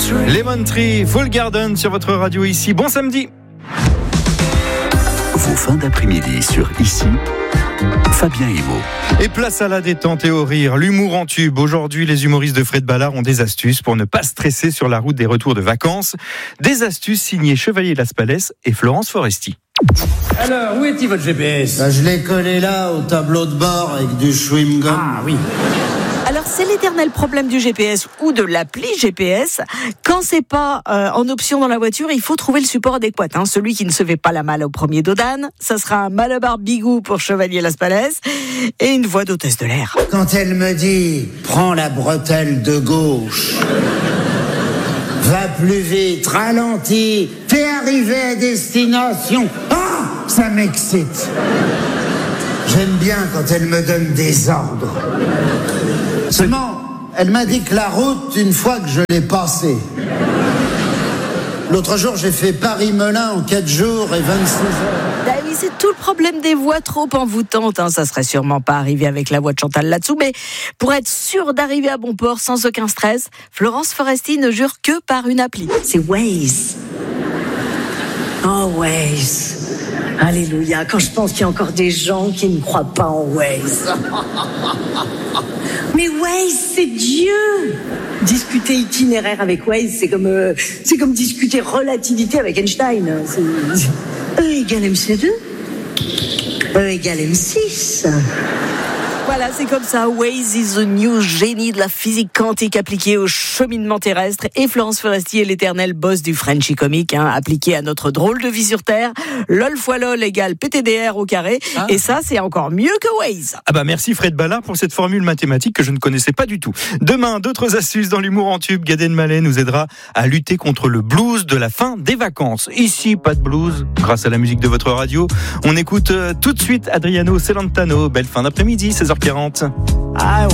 Lemon Tree, Full Garden sur votre radio ici. Bon samedi. Vos fins d'après-midi sur Ici, Fabien Imo. Et place à la détente et au rire, l'humour en tube. Aujourd'hui, les humoristes de Fred Ballard ont des astuces pour ne pas stresser sur la route des retours de vacances. Des astuces signées Chevalier Las Palais et Florence Foresti. Alors, où est-il votre GPS ? Je l'ai collé là, au tableau de bord, avec du chewing-gum. Ah oui. Alors, c'est l'éternel problème du GPS ou de l'appli GPS. Quand c'est pas en option dans la voiture, il faut trouver le support adéquat. Celui qui ne se fait pas la malle au premier dos d'âne, ça sera un Malabar Bigou pour Chevalier Las Palais et une voix d'hôtesse de l'air. Quand elle me dit « Prends la bretelle de gauche », va plus vite, ralentis, fais arriver à destination. Ah, ça m'excite. J'aime bien quand elle me donne des ordres. Seulement, elle m'a dit que la route, une fois que je l'ai passée. L'autre jour, j'ai fait Paris-Melun en 4 jours et 26 heures. Bah oui, c'est tout le problème des voies trop envoûtantes. Ça serait sûrement pas arrivé avec la voix de Chantal là-dessous, mais pour être sûr d'arriver à bon port sans aucun stress, Florence Foresti ne jure que par une appli. C'est Waze. Oh, Waze. Alléluia. Quand je pense qu'il y a encore des gens qui ne croient pas en Waze. Mais Waze, c'est Dieu. Discuter itinéraire avec Waze, c'est comme discuter relativité avec Einstein. E égale MC2. E égale M6. Voilà, c'est comme ça. Waze is the new génie de la physique quantique appliquée au cheminement terrestre. Et Florence Foresti est l'éternel boss du Frenchy comique, appliqué à notre drôle de vie sur Terre. LOL fois LOL égale PTDR au carré. Ah. Et ça, c'est encore mieux que Waze. Ah bah merci Fred Ballard pour cette formule mathématique que je ne connaissais pas du tout. Demain, d'autres astuces dans l'humour en tube. Gad Elmaleh nous aidera à lutter contre le blues de la fin des vacances. Ici, pas de blues, grâce à la musique de votre radio. On écoute tout de suite Adriano Celentano. Belle fin d'après-midi, 16h40.